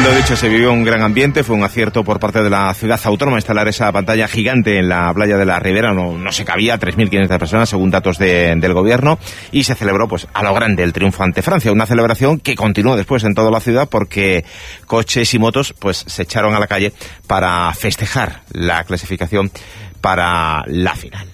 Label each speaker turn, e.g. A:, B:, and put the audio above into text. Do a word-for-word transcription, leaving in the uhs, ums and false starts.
A: Lo dicho, se vivió un gran ambiente, fue un acierto por parte de la ciudad autónoma instalar esa pantalla gigante en la playa de la Ribera, no, no se cabía, tres mil quinientas personas según datos de, del gobierno, y se celebró pues a lo grande el triunfo ante Francia, una celebración que continuó después en toda la ciudad porque coches y motos pues se echaron a la calle para festejar la clasificación para la final.